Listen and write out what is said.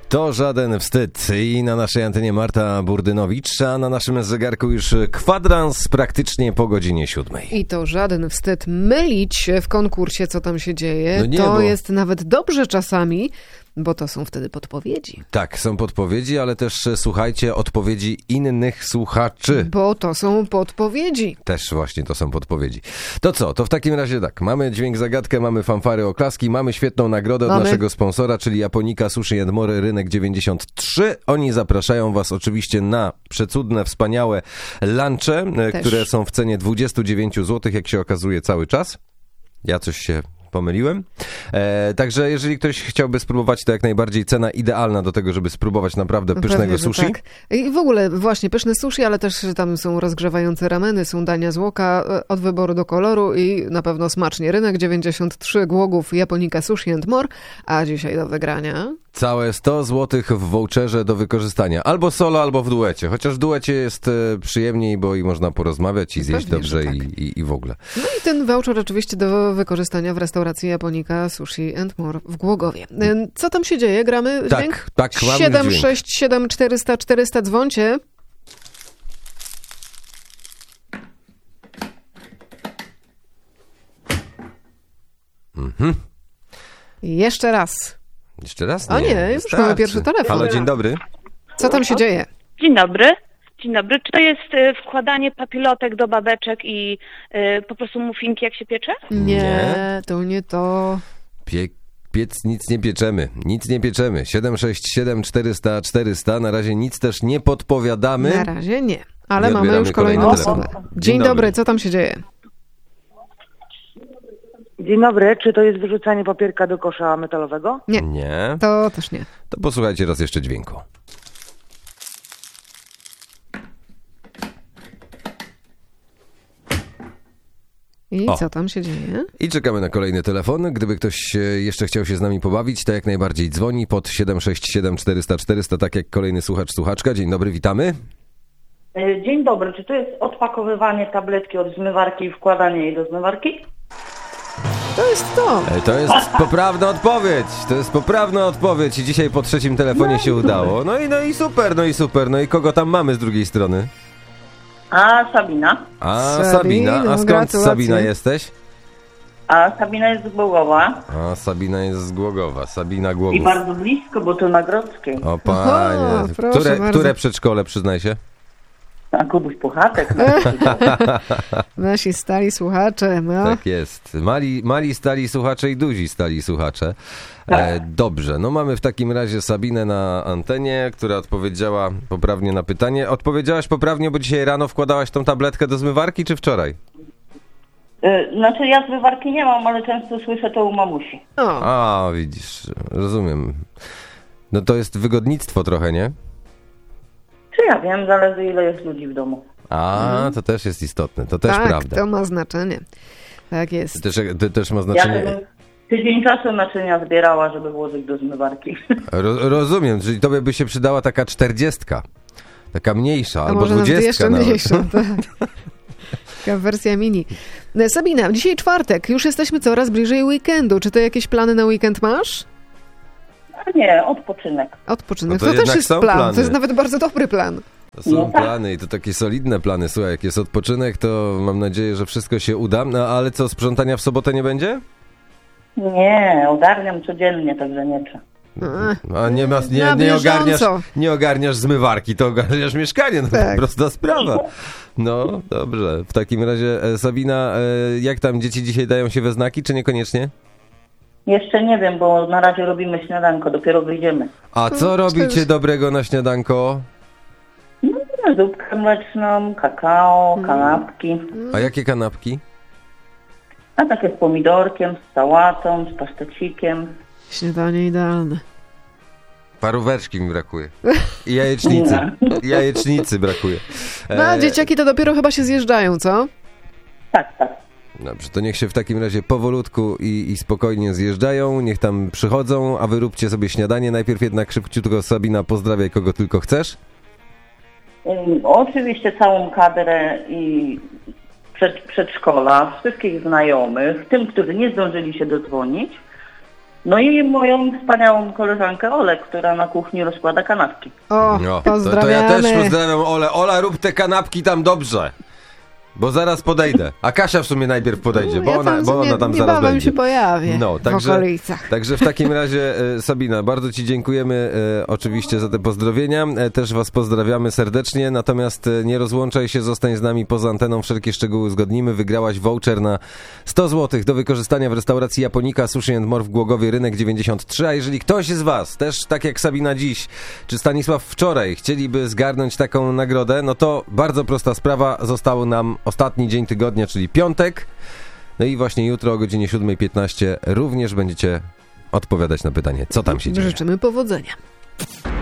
To żaden wstyd. I na naszej antenie Marta Burdynowicz, a na naszym zegarku już kwadrans praktycznie po godzinie 7. I to żaden wstyd mylić się w konkursie, co tam się dzieje. No nie, to jest nawet dobrze czasami, bo to są wtedy podpowiedzi. Tak, są podpowiedzi, ale też słuchajcie odpowiedzi innych słuchaczy. Bo to są podpowiedzi. Też właśnie to są podpowiedzi. To co? To w takim razie tak. Mamy dźwięk zagadkę, mamy fanfary oklaski, mamy świetną nagrodę od naszego sponsora, czyli Japonika Sushi & More, Rynek 93. Oni zapraszają was oczywiście na przecudne, wspaniałe lunche, które są w cenie 29 zł, jak się okazuje cały czas. Ja coś się pomyliłem. Także jeżeli ktoś chciałby spróbować, to jak najbardziej cena idealna do tego, żeby spróbować naprawdę pysznego Pewnie, sushi. Tak. I w ogóle właśnie pyszne sushi, ale też tam są rozgrzewające rameny, są dania z łoka od wyboru do koloru i na pewno smacznie. Rynek 93, Głogów, Japonika Sushi & More, a dzisiaj do wygrania Całe 100 zł w voucherze do wykorzystania. Albo solo, albo w duecie. Chociaż w duecie jest przyjemniej, bo i można porozmawiać i zjeść dobrze tak. i w ogóle. No i ten voucher oczywiście do wykorzystania w restauracji Japonika Sushi & More w Głogowie. Co tam się dzieje? Gramy dźwięk? Tak, mamy 767 400 400, dzwońcie. Jeszcze raz. Jeszcze raz? Nie. O nie, już mamy pierwszy telefon. Halo, dzień dobry. Co tam się dzieje? Dzień dobry. Dzień dobry. Czy to jest wkładanie papilotek do babeczek i po prostu muffinki, jak się piecze? Nie, to nie to. Piec nic nie pieczemy. Nic nie pieczemy. 767 400 400. Na razie nic też nie podpowiadamy. Na razie nie. Ale mamy już kolejną osobę. Dzień dobry, co tam się dzieje? Dzień dobry, czy to jest wyrzucanie papierka do kosza metalowego? Nie. To też nie. To posłuchajcie raz jeszcze dźwięku. I co tam się dzieje? I czekamy na kolejny telefon. Gdyby ktoś jeszcze chciał się z nami pobawić, to jak najbardziej dzwoni pod 767 400 400, tak jak kolejny słuchacz, słuchaczka. Dzień dobry, witamy. Dzień dobry, czy to jest odpakowywanie tabletki od zmywarki i wkładanie jej do zmywarki? To jest to. To jest poprawna odpowiedź. To jest poprawna odpowiedź i dzisiaj po trzecim telefonie się udało. No i super. No i kogo tam mamy z drugiej strony? Sabina. Sabina. A skąd gratulacje. Sabina jesteś? Sabina jest z Głogowa. Sabina jest z Głogowa. Sabina Głogów. I bardzo blisko, bo to na Grodzkiej. O panie. Które przedszkole, przyznaj się? A Kubuś Puchatek. Nasi stali słuchacze. No. Tak jest. Mali stali słuchacze i duzi stali słuchacze. Dobrze, no mamy w takim razie Sabinę na antenie, która odpowiedziała poprawnie na pytanie. Odpowiedziałaś poprawnie, bo dzisiaj rano wkładałaś tą tabletkę do zmywarki, czy wczoraj? Znaczy ja zmywarki nie mam, ale często słyszę to u mamusi. Widzisz, rozumiem. No to jest wygodnictwo trochę, nie? Czy ja wiem, zależy ile jest ludzi w domu. To też jest istotne, to też prawda. To ma znaczenie. Tak jest. To też ma znaczenie. Ja tydzień czasu naczynia zbierała, żeby włożyć do zmywarki. Rozumiem, czyli tobie by się przydała taka 40, taka mniejsza, albo może 20 jeszcze nawet. mniejsza, tak. Taka wersja mini. Sabina, dzisiaj czwartek, już jesteśmy coraz bliżej weekendu. Czy ty jakieś plany na weekend masz? Nie, odpoczynek. Odpoczynek, No to też jednak jest są plan, plany. to jest nawet bardzo dobry plan. To są plany i to takie solidne plany. Słuchaj, jak jest odpoczynek, to mam nadzieję, że wszystko się uda. No ale co, sprzątania w sobotę nie będzie? Nie, ogarniam codziennie, także nie trzeba. Nie ogarniasz zmywarki, to ogarniasz mieszkanie. No, tak. Prosta sprawa. No, dobrze. W takim razie, Sabina, jak tam dzieci dzisiaj dają się we znaki, czy niekoniecznie? Jeszcze nie wiem, bo na razie robimy śniadanko, dopiero wyjdziemy. A co robicie dobrego na śniadanko? Zupkę mleczną, kakao, kanapki. A jakie kanapki? A takie z pomidorkiem, z sałatą, z pasztecikiem. Śniadanie idealne. Paróweczki mi brakuje. I jajecznicy. Jajecznicy brakuje. No, dzieciaki to dopiero chyba się zjeżdżają, co? Tak. Dobrze, to niech się w takim razie powolutku i spokojnie zjeżdżają, niech tam przychodzą, a wy róbcie sobie śniadanie. Najpierw jednak szybciutko, Sabina, pozdrawiaj kogo tylko chcesz. Oczywiście całą kadrę i przedszkola, wszystkich znajomych, tym, którzy nie zdążyli się dodzwonić. No i moją wspaniałą koleżankę Olę, która na kuchni rozkłada kanapki. O, No, pozdrawiamy. to ja też pozdrawiam Olę. Ola, rób te kanapki tam dobrze. Bo zaraz podejdę. A Kasia w sumie najpierw podejdzie, bo ona tam zaraz będzie. się pojawi w okolicach. Także w takim razie, Sabina, bardzo Ci dziękujemy oczywiście za te pozdrowienia. Też Was pozdrawiamy serdecznie, natomiast nie rozłączaj się, zostań z nami poza anteną, wszelkie szczegóły uzgodnimy. Wygrałaś voucher na 100 zł do wykorzystania w restauracji Japonika Sushi and More w Głogowie, Rynek 93. A jeżeli ktoś z Was, też tak jak Sabina dziś, czy Stanisław wczoraj, chcieliby zgarnąć taką nagrodę, no to bardzo prosta sprawa, został nam ostatni dzień tygodnia, czyli piątek. No i właśnie jutro o godzinie 7:15 również będziecie odpowiadać na pytanie, co tam się dzieje. Życzymy powodzenia.